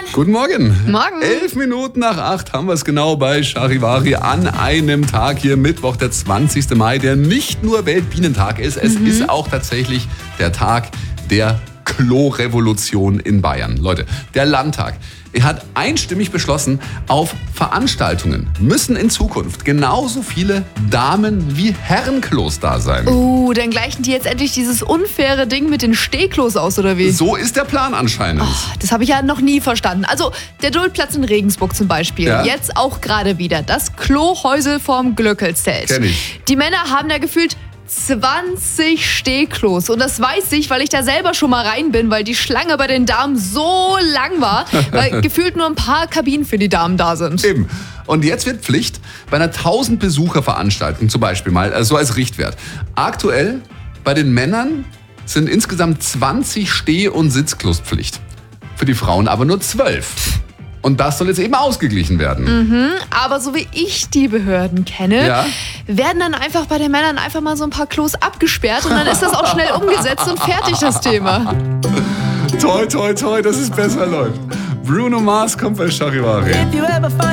Guten Morgen. Morgen. 11 Minuten nach 8 haben wir es genau bei Charivari an einem Tag hier, Mittwoch, der 20. Mai, der nicht nur Weltbienentag ist, es ist auch tatsächlich der Tag der Klo-Revolution in Bayern. Leute, der Landtag hat einstimmig beschlossen, auf Veranstaltungen müssen in Zukunft genauso viele Damen- wie Herrenklos da sein. Dann gleichen die jetzt endlich dieses unfaire Ding mit den Stehklos aus, oder wie? So ist der Plan anscheinend. Das habe ich ja noch nie verstanden. Also der Duldplatz in Regensburg zum Beispiel. Ja. Jetzt auch gerade wieder. Das Klohäusel vorm Glöckelszelt. Kenn ich. Die Männer haben da gefühlt 20 Stehklos. Und das weiß ich, weil ich da selber schon mal rein bin, weil die Schlange bei den Damen so lang war, weil gefühlt nur ein paar Kabinen für die Damen da sind. Eben. Und jetzt wird Pflicht bei einer 1000-Besucher-Veranstaltung zum Beispiel mal, so als Richtwert. Aktuell bei den Männern sind insgesamt 20 Steh- und Sitzklos Pflicht. Für die Frauen aber nur 12. Und das soll jetzt eben ausgeglichen werden. Aber so wie ich die Behörden kenne, Ja. werden dann einfach bei den Männern einfach mal so ein paar Klos abgesperrt und dann ist das auch schnell umgesetzt und fertig, das Thema. Toi, toi, toi, dass es besser läuft. Bruno Mars kommt bei Charivari.